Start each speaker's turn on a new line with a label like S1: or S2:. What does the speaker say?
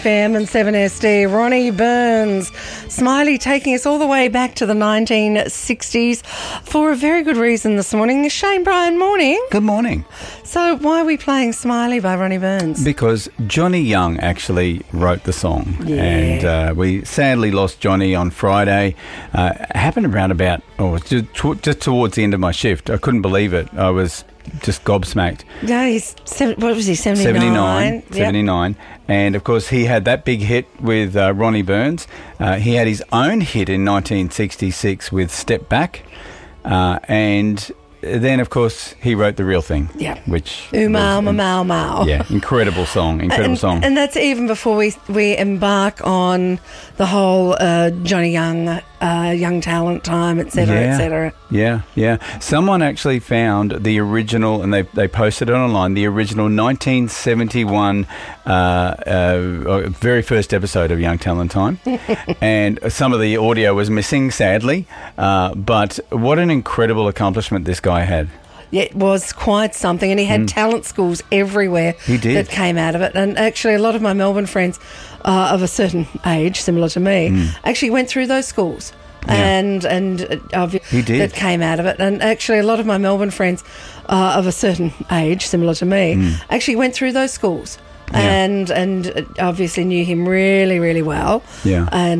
S1: FM and 7SD, Ronnie Burns. Smiley taking us all the way back to the 1960s for a very good reason this morning. Shane Bryan, morning.
S2: Good morning.
S1: So why are we playing Smiley by Ronnie Burns?
S2: Because Johnny Young actually wrote the song.
S1: Yeah.
S2: And we sadly lost Johnny on Friday. Happened around about, just towards the end of my shift. I couldn't believe it. I was just gobsmacked.
S1: No, he's, what was he, 79?
S2: 79. 79. And, of course, he had that big hit with Ronnie Burns. He had his own hit in 1966 with Step Back. And then, of course, he wrote The Real Thing.
S1: Yeah.
S2: Which
S1: Mau, mau, mau.
S2: Yeah, incredible song.
S1: And that's even before we embark on the whole Johnny Young, young talent time, etc., etc.
S2: Yeah. Someone actually found the original, and they posted it online, the original 1971 very first episode of Young Talent Time. And some of the audio was missing, sadly. But what an incredible accomplishment this guy had.
S1: Yeah, it was quite something, and he had talent schools everywhere.
S2: He did.
S1: That came out of it. And actually, a lot of my Melbourne friends of a certain age, similar to me, actually went through those schools.
S2: Yeah.
S1: And
S2: He did.
S1: that came out of it. And actually, a lot of my Melbourne friends of a certain age, similar to me, actually went through those schools.
S2: Yeah.
S1: And obviously knew him really, really well.
S2: Yeah.
S1: And